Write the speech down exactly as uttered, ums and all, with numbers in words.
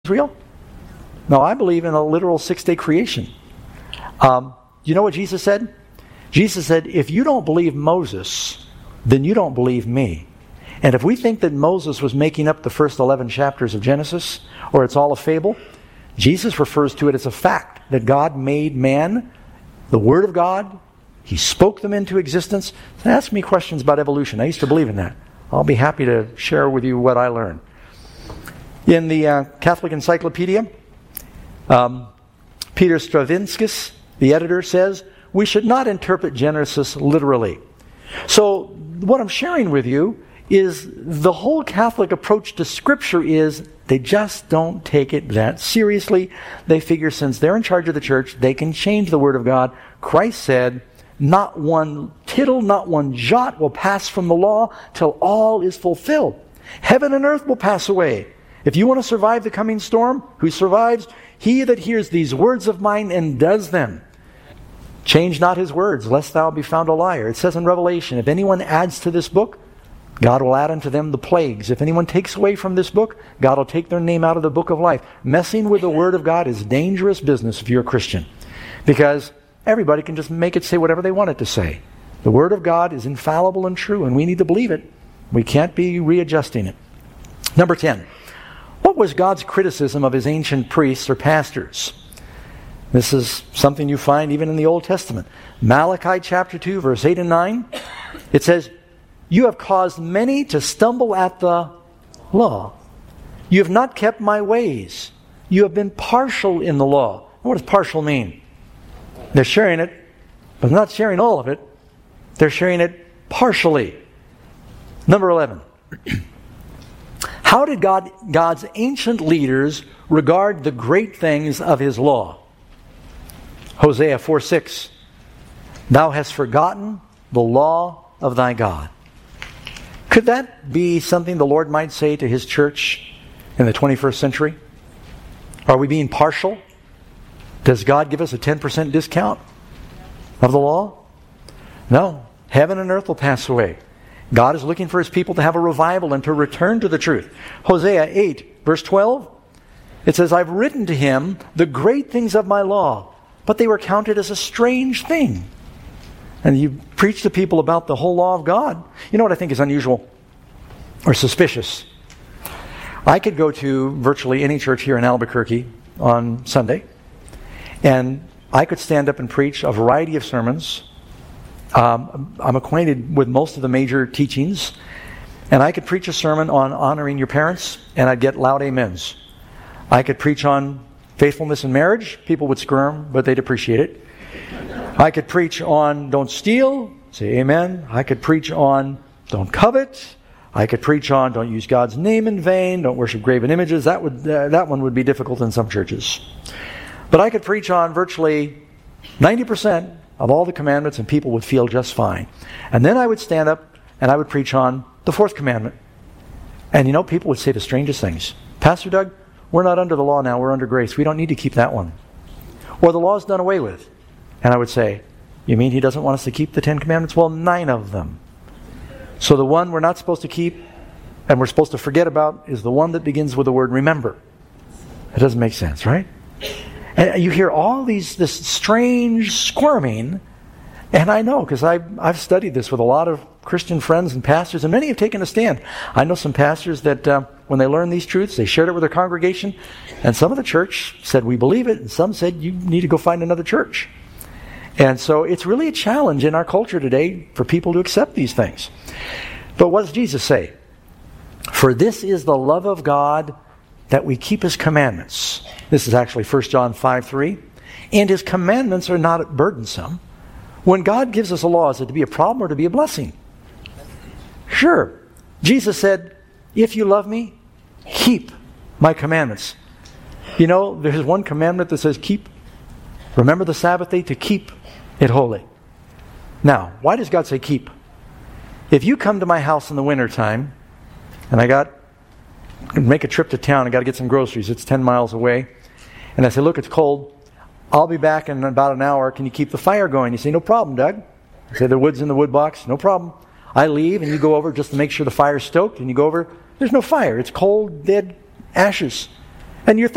real? No, I believe in a literal six-day creation. Um, you know what Jesus said? Jesus said, if you don't believe Moses, then you don't believe me. And if we think that Moses was making up the first eleven chapters of Genesis, or it's all a fable, Jesus refers to it as a fact that God made man, the Word of God. He spoke them into existence. So ask me questions about evolution. I used to believe in that. I'll be happy to share with you what I learned. In the uh, Catholic Encyclopedia, um, Peter Stravinskas, the editor, says, we should not interpret Genesis literally. So what I'm sharing with you is the whole Catholic approach to Scripture is they just don't take it that seriously. They figure since they're in charge of the church, they can change the Word of God. Christ said, not one tittle, not one jot will pass from the law till all is fulfilled. Heaven and earth will pass away. If you want to survive the coming storm, who survives? He that hears these words of mine and does them. Change not his words, lest thou be found a liar. It says in Revelation, if anyone adds to this book, God will add unto them the plagues. If anyone takes away from this book, God will take their name out of the book of life. Messing with the Word of God is dangerous business if you're a Christian. Because everybody can just make it say whatever they want it to say. The Word of God is infallible and true, and we need to believe it. We can't be readjusting it. Number ten. What was God's criticism of his ancient priests or pastors? This is something you find even in the Old Testament. Malachi chapter two, verse eight and nine. It says, you have caused many to stumble at the law. You have not kept my ways. You have been partial in the law. What does partial mean? They're sharing it, but not sharing all of it. They're sharing it partially. Number eleven. How did God, God's ancient leaders regard the great things of his law? Hosea four six. Thou hast forgotten the law of thy God. Could that be something the Lord might say to his church in the twenty-first century? Are we being partial? Does God give us a ten percent discount of the law? No. Heaven and earth will pass away. God is looking for his people to have a revival and to return to the truth. Hosea eight, verse twelve. It says, I've written to him the great things of my law, but they were counted as a strange thing. And you preach to people about the whole law of God. You know what I think is unusual or suspicious? I could go to virtually any church here in Albuquerque on Sunday, and I could stand up and preach a variety of sermons. Um, I'm acquainted with most of the major teachings, and I could preach a sermon on honoring your parents, and I'd get loud amens. I could preach on faithfulness in marriage. People would squirm, but they'd appreciate it. I could preach on don't steal, say amen. I could preach on don't covet. I could preach on don't use God's name in vain, don't worship graven images. That would uh, that one would be difficult in some churches. But I could preach on virtually ninety percent of all the commandments, and people would feel just fine. And then I would stand up and I would preach on the fourth commandment. And you know, people would say the strangest things. Pastor Doug, we're not under the law now, we're under grace. We don't need to keep that one. Or the law's done away with. And I would say, you mean he doesn't want us to keep the Ten Commandments? Well, nine of them. So the one we're not supposed to keep and we're supposed to forget about is the one that begins with the word remember. It doesn't make sense, right? And you hear all these this strange squirming, and I know because I've, I've studied this with a lot of Christian friends and pastors, and many have taken a stand. I know some pastors that uh, when they learned these truths, they shared it with their congregation, and some of the church said, we believe it, and some said, you need to go find another church. And so it's really a challenge in our culture today for people to accept these things. But what does Jesus say? For this is the love of God, that we keep his commandments. This is actually First John five three. And his commandments are not burdensome. When God gives us a law, is it to be a problem or to be a blessing? Sure. Jesus said, if you love me, keep my commandments. You know, there's one commandment that says keep. Remember the Sabbath day to keep it holy. Now, why does God say keep? If you come to my house in the wintertime, and I got make a trip to town, I got to get some groceries, it's ten miles away, and I say, look, it's cold, I'll be back in about an hour, can you keep the fire going? You say, no problem, Doug. I say, the wood's in the wood box, no problem. I leave, and you go over just to make sure the fire's stoked, and you go over, there's no fire, it's cold, dead ashes. And you're thinking,